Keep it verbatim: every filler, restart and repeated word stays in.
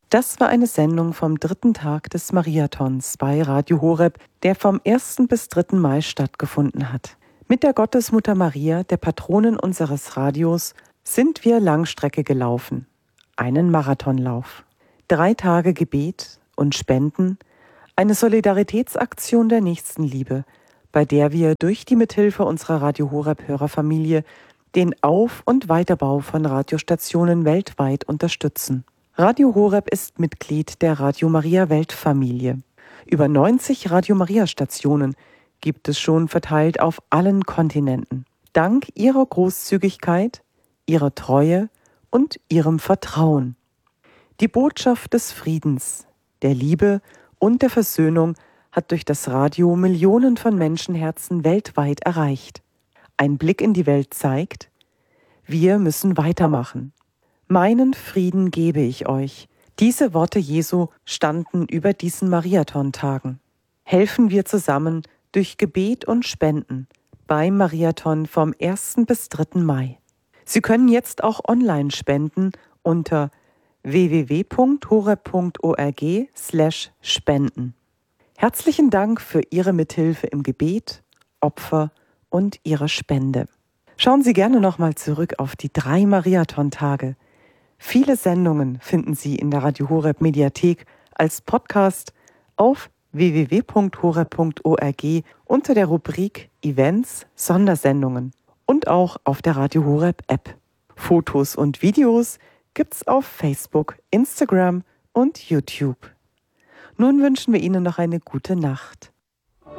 Das war eine Sendung vom dritten Tag des Mariathons bei Radio Horeb, der vom ersten bis dritten Mai stattgefunden hat. Mit der Gottesmutter Maria, der Patronin unseres Radios, sind wir Langstrecke gelaufen. Einen Marathonlauf. Drei Tage Gebet und Spenden, eine Solidaritätsaktion der Nächstenliebe, bei der wir durch die Mithilfe unserer Radio Horeb-Hörerfamilie den Auf- und Weiterbau von Radiostationen weltweit unterstützen. Radio Horeb ist Mitglied der Radio Maria Weltfamilie. Über neunzig Radio Maria Stationen gibt es schon verteilt auf allen Kontinenten. Dank ihrer Großzügigkeit, ihrer Treue und ihrem Vertrauen. Die Botschaft des Friedens, der Liebe und der Versöhnung hat durch das Radio Millionen von Menschenherzen weltweit erreicht. Ein Blick in die Welt zeigt, wir müssen weitermachen. Meinen Frieden gebe ich euch. Diese Worte Jesu standen über diesen Mariathon-Tagen. Helfen wir zusammen durch Gebet und Spenden beim Mariathon vom ersten bis dritten Mai. Sie können jetzt auch online spenden unter w w w punkt horeb punkt org slash spenden. Herzlichen Dank für Ihre Mithilfe im Gebet, Opfer und Ihre Spende. Schauen Sie gerne nochmal zurück auf die drei Mariathon-Tage. Viele Sendungen finden Sie in der Radio Horeb Mediathek als Podcast auf w w w punkt horeb punkt org unter der Rubrik Events, Sondersendungen und auch auf der Radio Horeb App. Fotos und Videos gibt's auf Facebook, Instagram und YouTube. Nun wünschen wir Ihnen noch eine gute Nacht.